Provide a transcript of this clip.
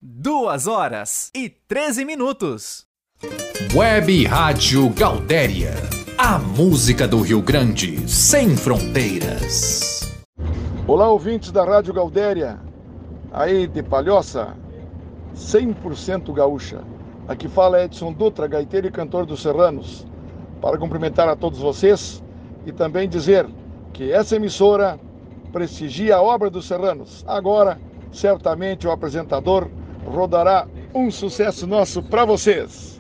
2h13. Web Rádio Gaudéria. A música do Rio Grande, sem fronteiras. Olá, ouvintes da Rádio Gaudéria. Aí de Palhoça, 100% gaúcha. Aqui fala Edson Dutra, gaiteiro e cantor dos Serranos. Para cumprimentar a todos vocês e também dizer que essa emissora prestigia a obra dos Serranos. Agora, certamente o apresentador rodará um sucesso nosso para vocês.